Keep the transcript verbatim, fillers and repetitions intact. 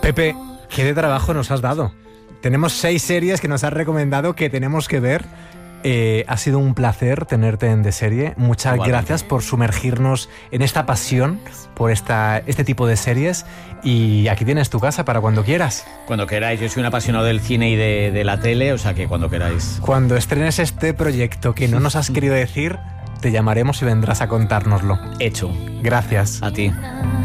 Pepe, ¿qué de trabajo nos has dado? Tenemos seis series que nos has recomendado que tenemos que ver. Eh, ha sido un placer tenerte en De Serie. Muchas Igualmente. gracias por sumergirnos en esta pasión por esta, este tipo de series. Y aquí tienes tu casa para cuando quieras. Cuando queráis, yo soy un apasionado del cine y de, de la tele, o sea que cuando queráis. Cuando estrenes este proyecto que no nos has querido decir, te llamaremos y vendrás a contárnoslo. Hecho. Gracias. A ti.